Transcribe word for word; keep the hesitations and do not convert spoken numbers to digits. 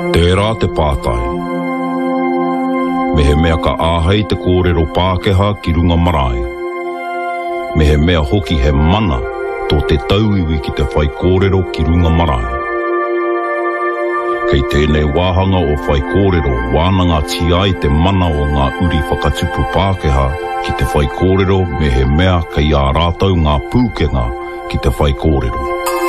Tērā te pātai. Me he mea ka āhei te kōrero Pākehā ki runga marae. Me he mea hoki he mana tō te tauiwi ki te whai kōrero ki runga marae. Kei tēnei wāhanga o whai kōrero wānanga ti ai te mana o ngā uri whakatupu Pākehā ki te whai kōrero me he mea kei ā rātau ngā pūkenga ki te whai kōrero.